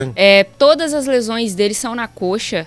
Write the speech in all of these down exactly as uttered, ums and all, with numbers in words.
É, todas as lesões dele são na coxa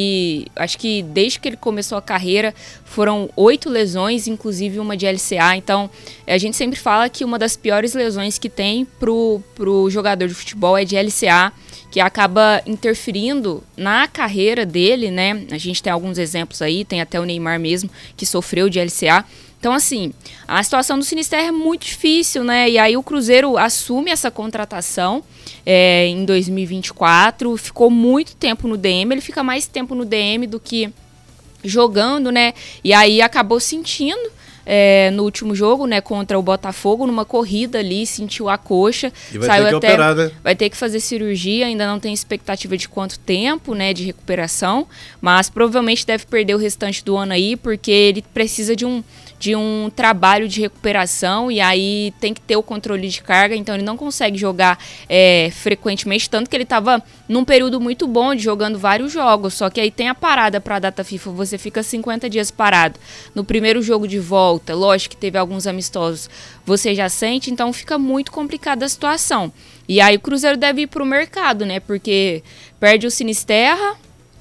e acho que desde que ele começou a carreira foram oito lesões, inclusive uma de L C A. Então a gente sempre fala que uma das piores lesões que tem pro, pro jogador de futebol é de L C A, que acaba interferindo na carreira dele, né? A gente tem alguns exemplos aí, tem até o Neymar mesmo que sofreu de L C A. Então, assim, a situação do Sinisterra é muito difícil, né? E aí o Cruzeiro assume essa contratação é, em dois mil e vinte e quatro, ficou muito tempo no D M, ele fica mais tempo no D M do que jogando, né? E aí acabou sentindo é, no último jogo, né, contra o Botafogo, numa corrida ali, sentiu a coxa. E vai saiu ter que até, operar, né? Vai ter que fazer cirurgia, ainda não tem expectativa de quanto tempo, né, de recuperação, mas provavelmente deve perder o restante do ano aí, porque ele precisa de um de um trabalho de recuperação e aí tem que ter o controle de carga, então ele não consegue jogar é, frequentemente, tanto que ele estava num período muito bom de jogando vários jogos, só que aí tem a parada para a data FIFA, você fica cinquenta dias parado. No primeiro jogo de volta, lógico que teve alguns amistosos, você já sente, então fica muito complicada a situação. E aí o Cruzeiro deve ir para o mercado, né, porque perde o Sinisterra,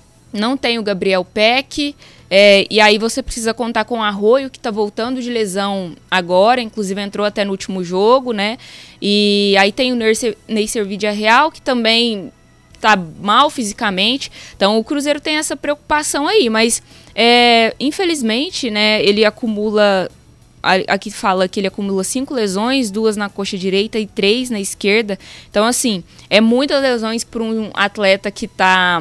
não tem o Gabriel Peck, é, e aí você precisa contar com o Arroio, que está voltando de lesão agora, inclusive entrou até no último jogo, né? E aí tem o Neisser Vidia Real, que também está mal fisicamente. Então o Cruzeiro tem essa preocupação aí, mas é, infelizmente, né, ele acumula... Aqui fala que ele acumula cinco lesões, duas na coxa direita e três na esquerda. Então, assim, é muitas lesões para um atleta que está...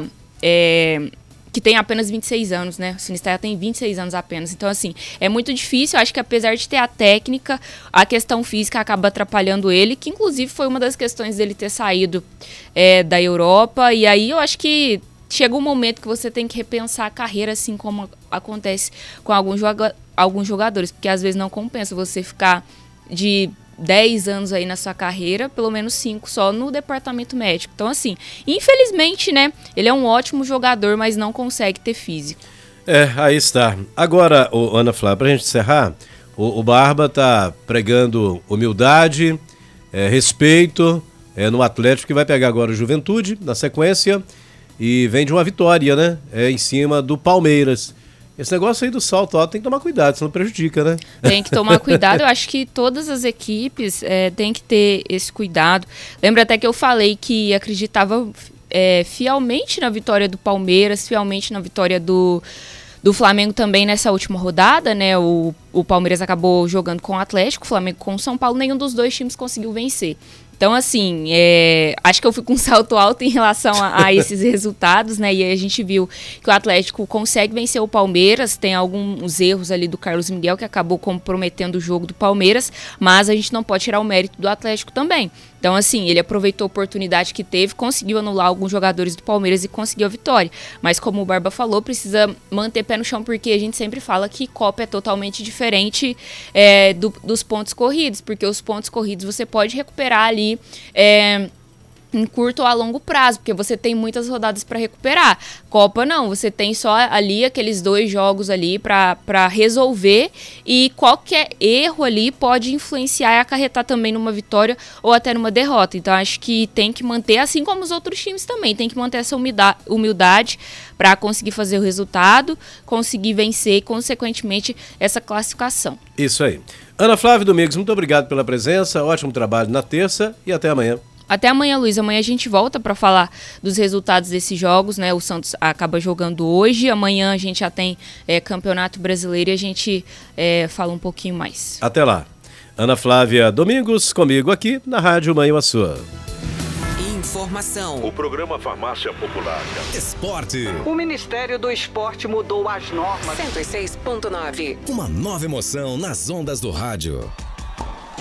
É, que tem apenas vinte e seis anos, né? O Sinisterra tem vinte e seis anos apenas. Então, assim, é muito difícil. Eu acho que apesar de ter a técnica, a questão física acaba atrapalhando ele, que inclusive foi uma das questões dele ter saído é, da Europa. E aí eu acho que chega um momento que você tem que repensar a carreira, assim como acontece com alguns, joga- alguns jogadores, porque às vezes não compensa você ficar de dez anos aí na sua carreira, pelo menos cinco só no departamento médico. Então, assim, infelizmente, né, ele é um ótimo jogador, mas não consegue ter físico. É, aí está. Agora, ô, Ana Flávia, pra gente encerrar, o, o Barba tá pregando humildade, é, respeito é, no Atlético, que vai pegar agora o Juventude na sequência e vem de uma vitória, né, é, em cima do Palmeiras. Esse negócio aí do salto alto tem que tomar cuidado, senão prejudica, né? Tem que tomar cuidado. Eu acho que todas as equipes é, têm que ter esse cuidado. Lembra até que eu falei que acreditava é, fielmente na vitória do Palmeiras, fielmente na vitória do, do Flamengo também nessa última rodada, né? O, o Palmeiras acabou jogando com o Atlético, o Flamengo com o São Paulo, nenhum dos dois times conseguiu vencer. Então, assim, é, acho que eu fui com um salto alto em relação a, a esses resultados, né? E aí a gente viu que o Atlético consegue vencer o Palmeiras, tem alguns erros ali do Carlos Miguel, que acabou comprometendo o jogo do Palmeiras, mas a gente não pode tirar o mérito do Atlético também. Então, assim, ele aproveitou a oportunidade que teve, conseguiu anular alguns jogadores do Palmeiras e conseguiu a vitória. Mas, como o Barba falou, precisa manter pé no chão, porque a gente sempre fala que Copa é totalmente diferente é, do, dos pontos corridos, porque os pontos corridos você pode recuperar ali É, em curto ou a longo prazo, porque você tem muitas rodadas para recuperar. Copa não, você tem só ali aqueles dois jogos ali para resolver e qualquer erro ali pode influenciar e acarretar também numa vitória ou até numa derrota. Então acho que tem que manter, assim como os outros times também, tem que manter essa humildade, humildade para conseguir fazer o resultado, conseguir vencer e consequentemente essa classificação. Isso aí. Ana Flávia Domingos, muito obrigado pela presença, ótimo trabalho na terça e até amanhã. Até amanhã, Luiz. Amanhã a gente volta para falar dos resultados desses jogos, né? O Santos acaba jogando hoje. Amanhã a gente já tem é, Campeonato Brasileiro e a gente é, fala um pouquinho mais. Até lá. Ana Flávia Domingos, comigo aqui na Rádio Manhã Sua. Informação. O programa Farmácia Popular. Esporte. O Ministério do Esporte mudou as normas. cento e seis ponto nove. Uma nova emoção nas ondas do rádio.